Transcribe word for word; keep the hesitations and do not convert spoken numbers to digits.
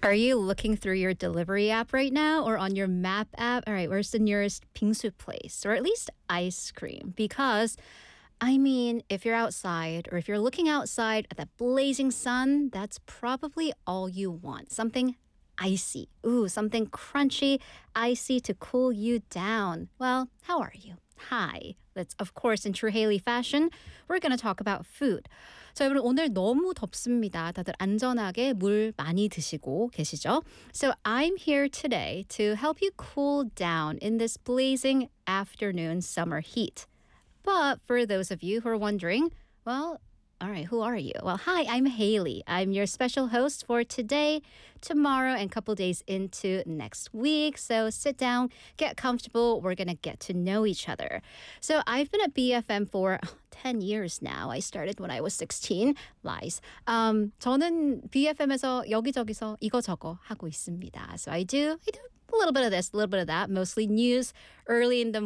Are you looking through your delivery app right now or on your map app? All right, where's the nearest 빙수 place or at least ice cream? Because, I mean, if you're outside or if you're looking outside at that blazing sun, that's probably all you want. Something icy. Ooh, something crunchy, icy to cool you down. Well, how are you? Hi. That's, of course, in true Haley fashion, we're going to talk about food. 자, 여러분 오늘 너무 덥습니다. 다들 안전하게 물 많이 드시고 계시죠? So I'm here today to help you cool down in this blazing afternoon summer heat. But for those of you who are wondering, well, all right, who are you? Well, hi, I'm Haley. I'm your special host for today, tomorrow, and a couple days into next week. So sit down, get comfortable. We're going to get to know each other. So I've been at B F M for ten years now. I started when I was sixteen. Lies. Um, 저는 비에프엠에서 여기저기서 이거저거 하고 있습니다. So I do, I do a little bit of this, a little bit of that, mostly news early in the